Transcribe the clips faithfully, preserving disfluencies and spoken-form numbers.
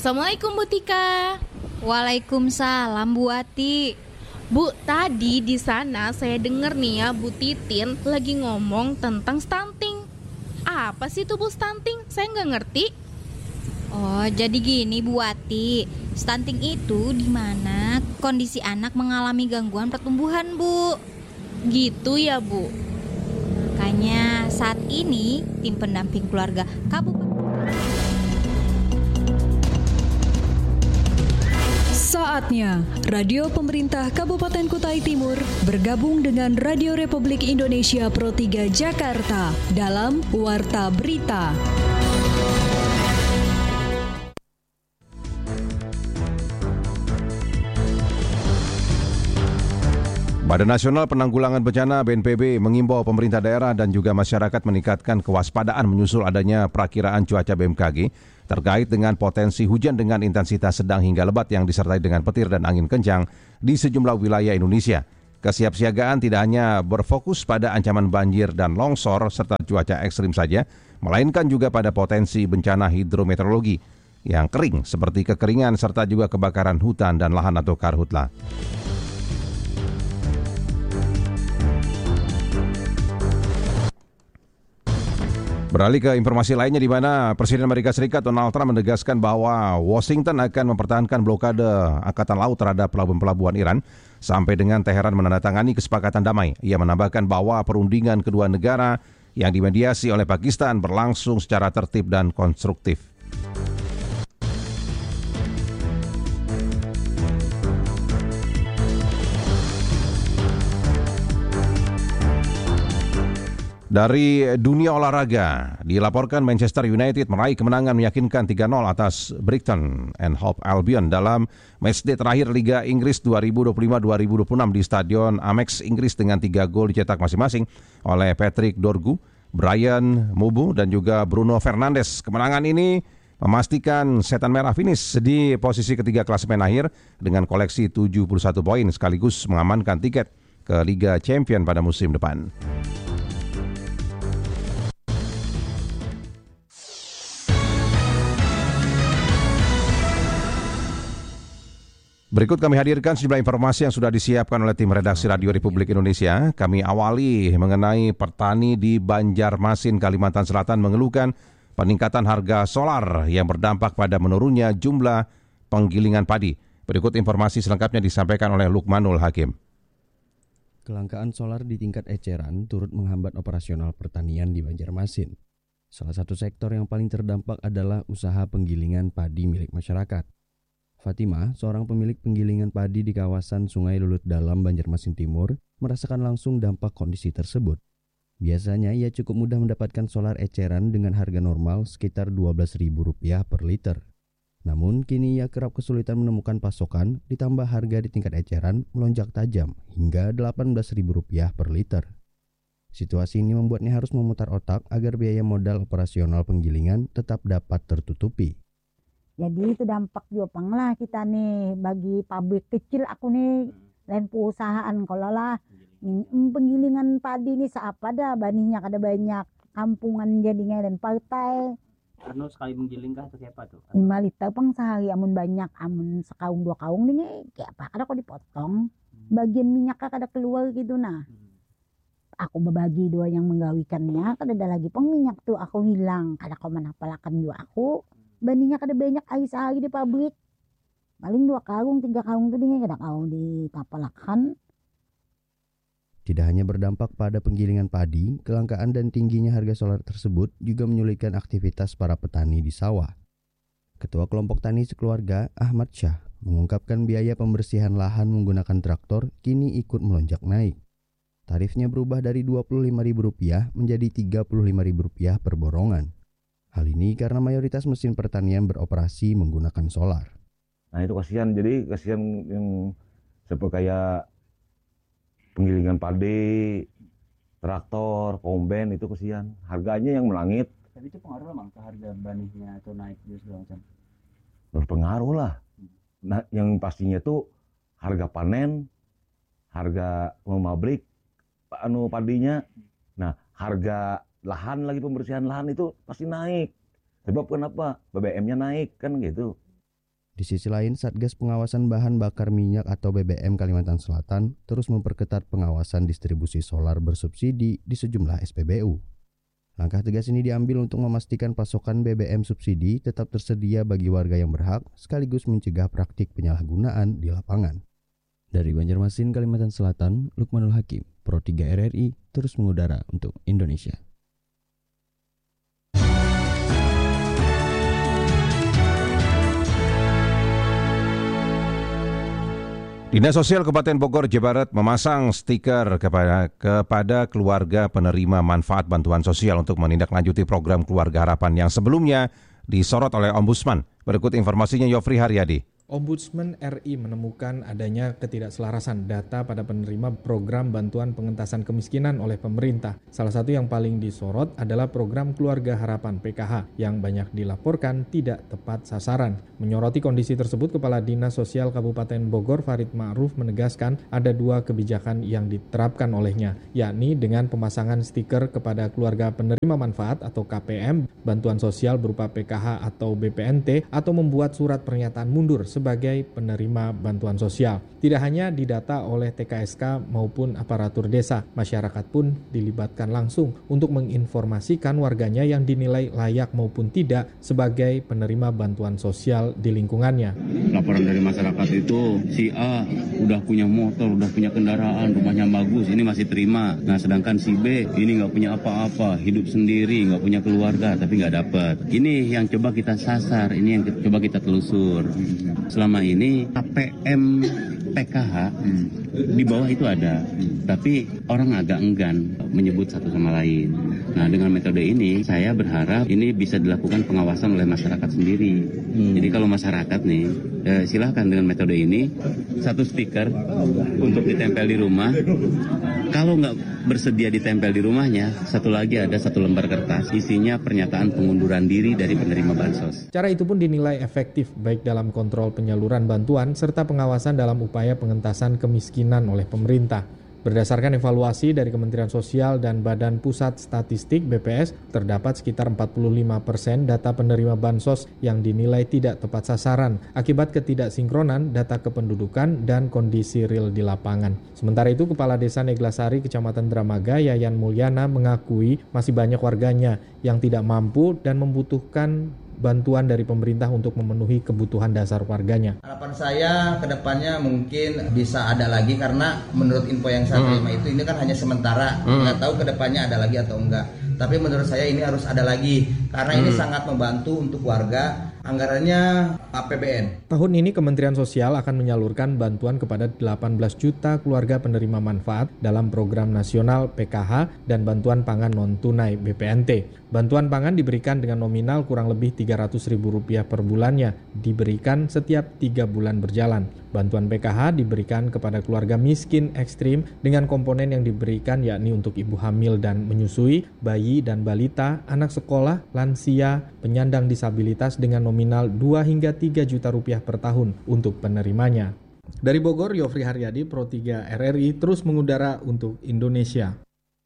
Assalamualaikum Bu Tika. Waalaikumsalam Bu Ati. Bu, tadi di sana saya dengar nih ya Bu Titin lagi ngomong tentang stunting. Apa sih itu Bu stunting? Saya nggak ngerti. Oh, jadi gini Bu Ati. Stunting itu di mana kondisi anak mengalami gangguan pertumbuhan, Bu. Gitu ya Bu. Makanya saat ini tim pendamping keluarga Kabupaten Saatnya Radio Pemerintah Kabupaten Kutai Timur bergabung dengan Radio Republik Indonesia Pro tiga Jakarta dalam Warta Berita. Badan Nasional Penanggulangan Bencana B N P B mengimbau pemerintah daerah dan juga masyarakat meningkatkan kewaspadaan menyusul adanya perakiraan cuaca B M K G terkait dengan potensi hujan dengan intensitas sedang hingga lebat yang disertai dengan petir dan angin kencang di sejumlah wilayah Indonesia. Kesiapsiagaan tidak hanya berfokus pada ancaman banjir dan longsor serta cuaca ekstrim saja, melainkan juga pada potensi bencana hidrometeorologi yang kering seperti kekeringan serta juga kebakaran hutan dan lahan atau karhutla. Beralih ke informasi lainnya di mana Presiden Amerika Serikat Donald Trump menegaskan bahwa Washington akan mempertahankan blokade angkatan laut terhadap pelabuhan-pelabuhan Iran sampai dengan Teheran menandatangani kesepakatan damai. Ia menambahkan bahwa perundingan kedua negara yang dimediasi oleh Pakistan berlangsung secara tertib dan konstruktif. Dari dunia olahraga, dilaporkan Manchester United meraih kemenangan meyakinkan tiga nol atas Brighton and Hove Albion dalam matchday terakhir Liga Inggris dua ribu dua puluh lima dua ribu dua puluh enam di Stadion Amex Inggris dengan tiga gol dicetak masing-masing oleh Patrick Dorgu, Brian Mubu dan juga Bruno Fernandes. Kemenangan ini memastikan Setan Merah finish di posisi ketiga klasemen akhir dengan koleksi tujuh puluh satu poin sekaligus mengamankan tiket ke Liga Champion pada musim depan. Berikut kami hadirkan sejumlah informasi yang sudah disiapkan oleh tim redaksi Radio Republik Indonesia. Kami awali mengenai petani di Banjarmasin, Kalimantan Selatan mengeluhkan peningkatan harga solar yang berdampak pada menurunnya jumlah penggilingan padi. Berikut informasi selengkapnya disampaikan oleh Lukmanul Hakim. Kelangkaan solar di tingkat eceran turut menghambat operasional pertanian di Banjarmasin. Salah satu sektor yang paling terdampak adalah usaha penggilingan padi milik masyarakat. Fatimah, seorang pemilik penggilingan padi di kawasan Sungai Lulut Dalam, Banjarmasin Timur, merasakan langsung dampak kondisi tersebut. Biasanya ia cukup mudah mendapatkan solar eceran dengan harga normal sekitar dua belas ribu rupiah per liter. Namun kini ia kerap kesulitan menemukan pasokan, ditambah harga di tingkat eceran melonjak tajam hingga delapan belas ribu rupiah per liter. Situasi ini membuatnya harus memutar otak agar biaya modal operasional penggilingan tetap dapat tertutupi. Jadi itu dampak jopang lah kita nih bagi pabrik kecil aku nih dan perusahaan kalau lah penggilingan padi nih seapa dah banihnya kada banyak kampungan jadinya dan partai. Anu sekali menggiling kah atau siapa tuh? lima liter pang sehari amun banyak amun sekaung dua kaung nih kayak apa kada kok dipotong bagian minyaknya kada keluar gitu nah. Aku berbagi dua yang menggawikannya kada ada lagi pang minyak tuh aku hilang kada kau manapalakan juga aku. Bandingnya kada banyak air sehari di pabrik. Paling dua karung, tiga karung itu dia kada kau ditapalakan. Tidak hanya berdampak pada penggilingan padi, kelangkaan dan tingginya harga solar tersebut juga menyulitkan aktivitas para petani di sawah. Ketua kelompok tani sekeluarga, Ahmad Syah, mengungkapkan biaya pembersihan lahan menggunakan traktor kini ikut melonjak naik. Tarifnya berubah dari dua puluh lima ribu rupiah menjadi tiga puluh lima ribu rupiah per borongan. Hal ini karena mayoritas mesin pertanian beroperasi menggunakan solar. Nah itu kasihan, jadi kasihan yang seperti kayak penggilingan padi, traktor, komben itu kasihan. Harganya yang melangit. Tapi itu pengaruh memang ke harga banihnya atau naik juga segala macam. Berpengaruh lah. Nah yang pastinya tuh harga panen, harga memabrik, anu padinya. Nah harga lahan lagi pembersihan lahan itu pasti naik. Sebab kenapa? B B M-nya naik kan gitu. Di sisi lain, Satgas Pengawasan Bahan Bakar Minyak atau B B M Kalimantan Selatan terus memperketat pengawasan distribusi solar bersubsidi di sejumlah S P B U. Langkah tegas ini diambil untuk memastikan pasokan B B M subsidi tetap tersedia bagi warga yang berhak, sekaligus mencegah praktik penyalahgunaan di lapangan. Dari Banjarmasin, Kalimantan Selatan, Lukmanul Hakim, Pro tiga R R I, terus mengudara untuk Indonesia. Dinas Sosial Kabupaten Bogor, Jawa Barat memasang stiker kepada, kepada keluarga penerima manfaat bantuan sosial untuk menindaklanjuti program Keluarga Harapan yang sebelumnya disorot oleh Ombudsman. Berikut informasinya Yofri Haryadi. Ombudsman R I menemukan adanya ketidakselarasan data pada penerima program bantuan pengentasan kemiskinan oleh pemerintah. Salah satu yang paling disorot adalah program Keluarga Harapan P K H yang banyak dilaporkan tidak tepat sasaran. Menyoroti kondisi tersebut, Kepala Dinas Sosial Kabupaten Bogor Farid Ma'ruf menegaskan ada dua kebijakan yang diterapkan olehnya, yakni dengan pemasangan stiker kepada keluarga penerima manfaat atau K P M, bantuan sosial berupa P K H atau B P N T, atau membuat surat pernyataan mundur sebagai penerima bantuan sosial. Tidak hanya didata oleh T K S K maupun aparatur desa, masyarakat pun dilibatkan langsung untuk menginformasikan warganya yang dinilai layak maupun tidak sebagai penerima bantuan sosial di lingkungannya. Laporan dari masyarakat itu, si A udah punya motor, udah punya kendaraan, rumahnya bagus, ini masih terima. Nah sedangkan si B ini nggak punya apa-apa, hidup sendiri, nggak punya keluarga, tapi nggak dapat. Ini yang coba kita sasar, ini yang coba kita telusur. Selama ini K P M P K H hmm. di bawah itu ada, hmm. tapi orang agak enggan menyebut satu sama lain. Nah dengan metode ini saya berharap ini bisa dilakukan pengawasan oleh masyarakat sendiri. Hmm. Jadi kalau masyarakat nih eh, silahkan dengan metode ini satu stiker untuk ditempel di rumah. Kalau nggak bersedia ditempel di rumahnya, satu lagi ada satu lembar kertas isinya pernyataan pengunduran diri dari penerima bansos. Cara itu pun dinilai efektif baik dalam kontrol penyaluran bantuan serta pengawasan dalam upaya pengentasan kemiskinan oleh pemerintah. Berdasarkan evaluasi dari Kementerian Sosial dan Badan Pusat Statistik B P S, terdapat sekitar empat puluh lima persen data penerima bansos yang dinilai tidak tepat sasaran akibat ketidaksinkronan data kependudukan dan kondisi real di lapangan. Sementara itu, Kepala Desa Neglasari, Kecamatan Dramaga, Yayan Mulyana mengakui masih banyak warganya yang tidak mampu dan membutuhkan bantuan dari pemerintah untuk memenuhi kebutuhan dasar warganya. Harapan saya ke depannya mungkin bisa ada lagi, karena menurut info yang saya terima hmm. itu ini kan hanya sementara, hmm. nggak tahu ke depannya ada lagi atau enggak. Tapi menurut saya ini harus ada lagi, karena hmm. ini sangat membantu untuk warga. Anggarannya A P B N. Tahun ini Kementerian Sosial akan menyalurkan bantuan kepada delapan belas juta keluarga penerima manfaat dalam program nasional P K H dan bantuan pangan non-tunai B P N T. Bantuan pangan diberikan dengan nominal kurang lebih tiga ratus ribu rupiah per bulannya, diberikan setiap tiga bulan berjalan. Bantuan P K H diberikan kepada keluarga miskin ekstrim dengan komponen yang diberikan yakni untuk ibu hamil dan menyusui, bayi dan balita, anak sekolah, lansia, penyandang disabilitas dengan nominal dua hingga tiga juta rupiah per tahun untuk penerimanya. Dari Bogor, Yofri Haryadi, Pro tiga R R I, terus mengudara untuk Indonesia.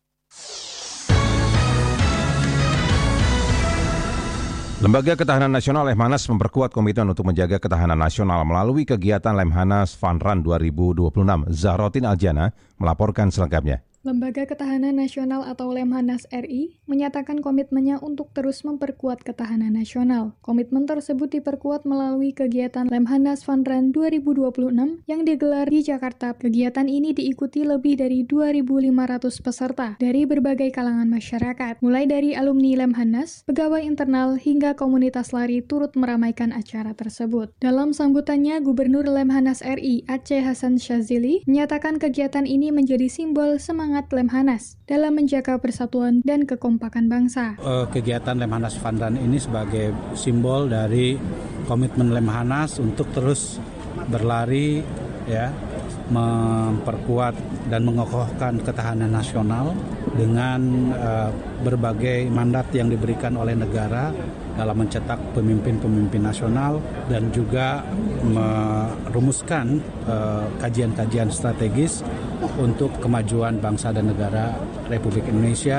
Lembaga Ketahanan Nasional Lemhanas memperkuat komitmen untuk menjaga ketahanan nasional melalui kegiatan Lemhanas Fun Run dua ribu dua puluh enam. Zahrotin Aljana melaporkan selengkapnya. Lembaga Ketahanan Nasional atau Lemhanas R I menyatakan komitmennya untuk terus memperkuat ketahanan nasional. Komitmen tersebut diperkuat melalui kegiatan Lemhanas Fun Run dua ribu dua puluh enam yang digelar di Jakarta. Kegiatan ini diikuti lebih dari dua ribu lima ratus peserta dari berbagai kalangan masyarakat. Mulai dari alumni Lemhanas, pegawai internal hingga komunitas lari turut meramaikan acara tersebut. Dalam sambutannya, Gubernur Lemhanas R I Aceh Hasan Syazili menyatakan kegiatan ini menjadi simbol semangat Lemhanas dalam menjaga persatuan dan kekompakan bangsa. Kegiatan Lemhanas Fun Run ini sebagai simbol dari komitmen Lemhanas untuk terus berlari, ya, memperkuat dan mengokohkan ketahanan nasional dengan uh, berbagai mandat yang diberikan oleh negara dalam mencetak pemimpin-pemimpin nasional dan juga merumuskan uh, kajian-kajian strategis untuk kemajuan bangsa dan negara Republik Indonesia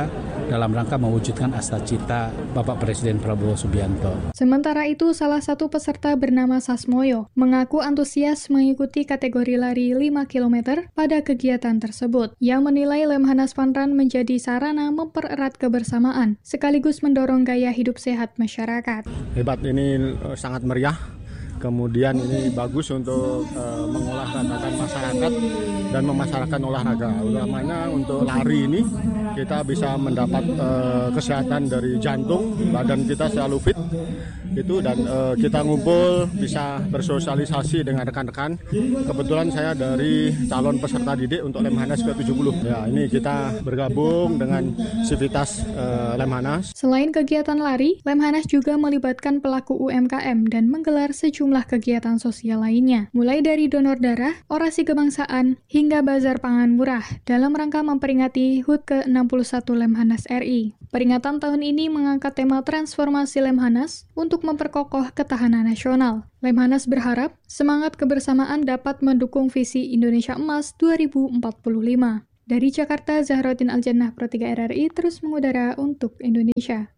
dalam rangka mewujudkan asta-cita Bapak Presiden Prabowo Subianto. Sementara itu, salah satu peserta bernama Sasmoyo mengaku antusias mengikuti kategori lari lima kilometer pada kegiatan tersebut. Ia menilai Lemhanas Fun Run menjadi sarana mempererat kebersamaan, sekaligus mendorong gaya hidup sehat masyarakat. Hebat, ini sangat meriah. Kemudian ini bagus untuk uh, mengolahragakan masyarakat dan memasyarakatkan olahraga. Utamanya untuk lari ini kita bisa mendapat uh, kesehatan dari jantung, badan kita selalu fit itu, dan uh, kita ngumpul bisa bersosialisasi dengan rekan-rekan. Kebetulan saya dari calon peserta didik untuk Lemhanas ke tujuh puluh. Ya, ini kita bergabung dengan Sivitas uh, Lemhanas. Selain kegiatan lari, Lemhanas juga melibatkan pelaku U M K M dan menggelar sejumlah kegiatan sosial lainnya, mulai dari donor darah, orasi kebangsaan, hingga bazar pangan murah dalam rangka memperingati H U T ke enam puluh satu Lemhanas R I. Peringatan tahun ini mengangkat tema transformasi Lemhanas untuk memperkokoh ketahanan nasional. Lemhanas berharap semangat kebersamaan dapat mendukung visi Indonesia Emas dua ribu empat puluh lima. Dari Jakarta, Zahrotin Aljannah, Pro tiga R R I terus mengudara untuk Indonesia.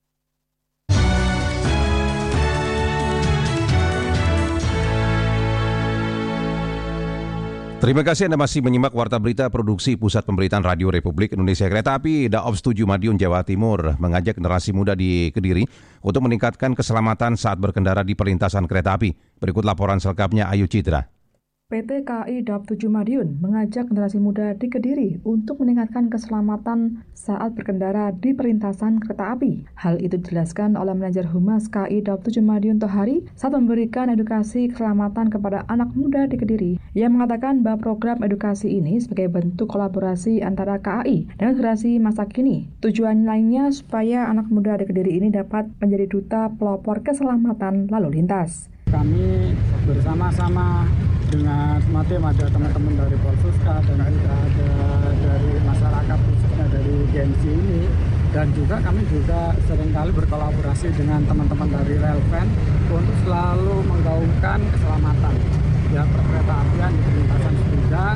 Terima kasih Anda masih menyimak Warta Berita Produksi Pusat Pemberitaan Radio Republik Indonesia. Kereta api Daops tujuh Madiun, Jawa Timur mengajak generasi muda di Kediri untuk meningkatkan keselamatan saat berkendara di perlintasan kereta api. Berikut laporan selengkapnya Ayu Citra. P T K A I Daops tujuh Madiun mengajak generasi muda di Kediri untuk meningkatkan keselamatan saat berkendara di perlintasan kereta api. Hal itu dijelaskan oleh manajer Humas K A I Daops tujuh Madiun Tohari saat memberikan edukasi keselamatan kepada anak muda di Kediri. Ia mengatakan bahwa program edukasi ini sebagai bentuk kolaborasi antara K A I dan generasi masa kini. Tujuan lainnya supaya anak muda di Kediri ini dapat menjadi duta pelopor keselamatan lalu lintas. Kami bersama-sama dengan tim ada teman-teman dari Polsuska dan juga ada dari masyarakat khususnya dari Gensi ini, dan juga kami juga seringkali berkolaborasi dengan teman-teman dari Relven untuk selalu menggaungkan keselamatan ya perkereta apian di perlintasan sebidang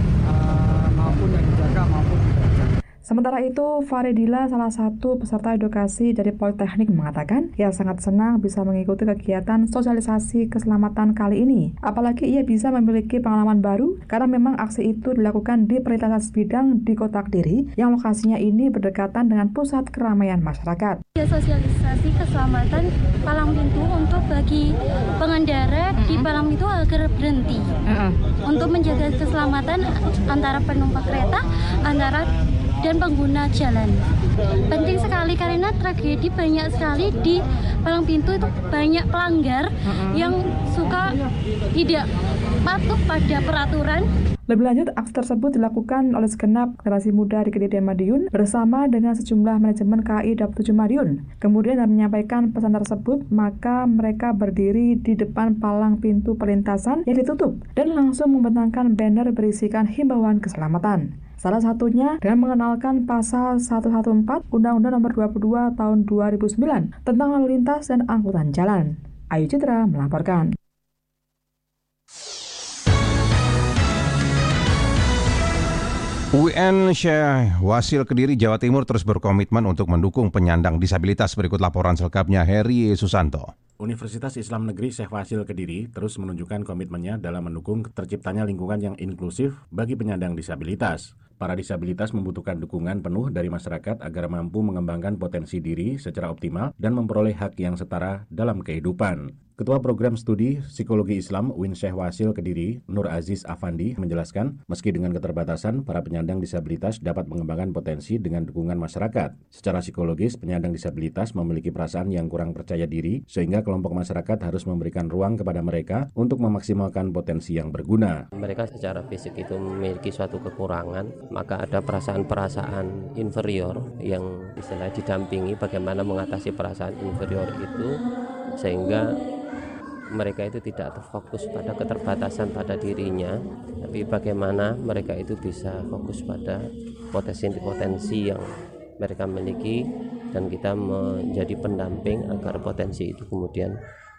uh, maupun yang dijaga maupun tidak dijaga. Sementara itu, Faridila, salah satu peserta edukasi dari Politeknik, mengatakan ia sangat senang bisa mengikuti kegiatan sosialisasi keselamatan kali ini. Apalagi ia bisa memiliki pengalaman baru karena memang aksi itu dilakukan di perlintasan sebidang di Kota Kediri yang lokasinya ini berdekatan dengan pusat keramaian masyarakat. Ya, sosialisasi keselamatan palang pintu untuk bagi pengendara uh-huh. di palang pintu agar berhenti. Uh-huh. Untuk menjaga keselamatan antara penumpang kereta, antara dan pengguna jalan. Penting sekali karena tragedi banyak sekali di palang pintu, itu banyak pelanggar uh-uh. yang suka tidak patuh pada peraturan. Lebih lanjut, aksi tersebut dilakukan oleh segenap generasi muda di Kediri dan Madiun bersama dengan sejumlah manajemen K A I Daops tujuh Madiun. Kemudian dalam menyampaikan pesan tersebut, maka mereka berdiri di depan palang pintu perlintasan yang ditutup dan langsung membentangkan banner berisikan himbauan keselamatan. Salah satunya dengan mengenalkan pasal seratus empat belas Undang-Undang Nomor dua puluh dua Tahun dua ribu sembilan tentang lalu lintas dan angkutan jalan. Ayu Citra melaporkan. U N Syekh Wasil Kediri, Jawa Timur terus berkomitmen untuk mendukung penyandang disabilitas. Berikut laporan selengkapnya Heri Susanto. Universitas Islam Negeri Syekh Wasil Kediri terus menunjukkan komitmennya dalam mendukung terciptanya lingkungan yang inklusif bagi penyandang disabilitas. Para disabilitas membutuhkan dukungan penuh dari masyarakat agar mampu mengembangkan potensi diri secara optimal dan memperoleh hak yang setara dalam kehidupan. Ketua Program Studi Psikologi Islam U I N Syekh Wasil Kediri, Nur Aziz Afandi, menjelaskan, meski dengan keterbatasan, para penyandang disabilitas dapat mengembangkan potensi dengan dukungan masyarakat. Secara psikologis, penyandang disabilitas memiliki perasaan yang kurang percaya diri, sehingga kelompok masyarakat harus memberikan ruang kepada mereka untuk memaksimalkan potensi yang berguna. Mereka secara fisik itu memiliki suatu kekurangan, maka ada perasaan-perasaan inferior yang istilahnya didampingi bagaimana mengatasi perasaan inferior itu, sehingga mereka itu tidak terfokus pada keterbatasan pada dirinya, tapi bagaimana mereka itu bisa fokus pada potensi-potensi yang mereka miliki, dan kita menjadi pendamping agar potensi itu kemudian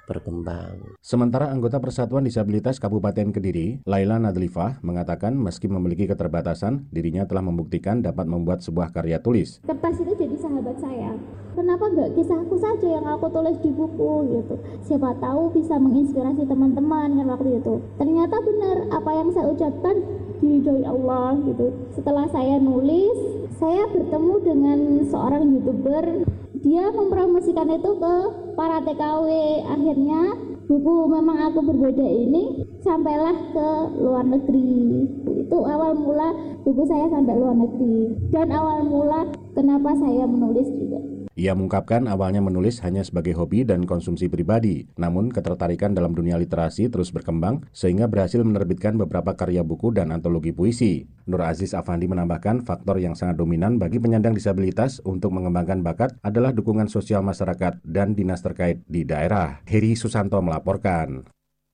berkembang. Sementara anggota Persatuan Disabilitas Kabupaten Kediri, Laila Nadlifah, mengatakan meski memiliki keterbatasan, dirinya telah membuktikan dapat membuat sebuah karya tulis. Kertas itu jadi sahabat saya. Kenapa nggak kisahku saja yang aku tulis di buku gitu? Siapa tahu bisa menginspirasi teman-teman kan waktu itu. Ternyata benar apa yang saya ucapkan diridhoi Allah gitu. Setelah saya nulis, saya bertemu dengan seorang YouTuber. Dia mempromosikan itu ke para T K W. Akhirnya buku Memang Aku Berbeda ini sampailah ke luar negeri. Itu awal mula buku saya sampai luar negeri. Dan awal mula kenapa saya menulis juga. Ia mengungkapkan awalnya menulis hanya sebagai hobi dan konsumsi pribadi, namun ketertarikan dalam dunia literasi terus berkembang sehingga berhasil menerbitkan beberapa karya buku dan antologi puisi. Nur Aziz Afandi menambahkan faktor yang sangat dominan bagi penyandang disabilitas untuk mengembangkan bakat adalah dukungan sosial masyarakat dan dinas terkait di daerah. Heri Susanto melaporkan.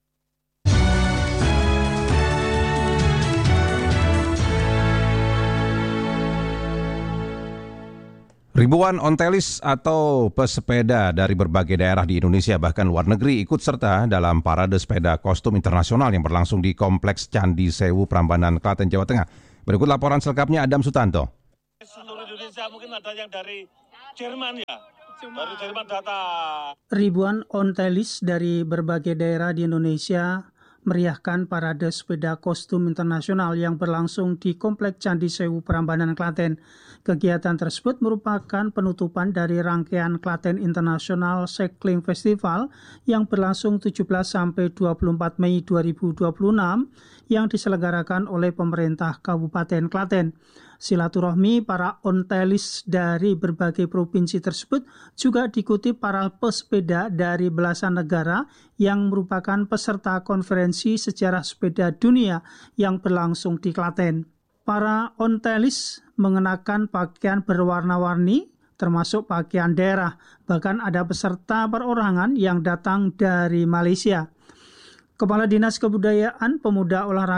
Ribuan ontelis atau pesepeda dari berbagai daerah di Indonesia bahkan luar negeri ikut serta dalam parade sepeda kostum internasional yang berlangsung di Kompleks Candi Sewu Prambanan, Klaten, Jawa Tengah. Berikut laporan selengkapnya Adam Sutanto. Seluruh Indonesia mungkin ada yang dari Jerman ya. Dari Jerman data. Ribuan ontelis dari berbagai daerah di Indonesia meriahkan parade sepeda kostum internasional yang berlangsung di Kompleks Candi Sewu Prambanan, Klaten. Kegiatan tersebut merupakan penutupan dari rangkaian Klaten International Cycling Festival yang berlangsung tujuh belas sampai dua puluh empat Mei dua ribu dua puluh enam yang diselenggarakan oleh pemerintah Kabupaten Klaten. Silaturahmi para ontelis dari berbagai provinsi tersebut juga diikuti para pesepeda dari belasan negara yang merupakan peserta konferensi sejarah sepeda dunia yang berlangsung di Klaten. Para ontelis mengenakan pakaian berwarna-warni termasuk pakaian daerah, bahkan ada peserta perorangan yang datang dari Malaysia. Kepala Dinas Kebudayaan, Pemuda, Olahraga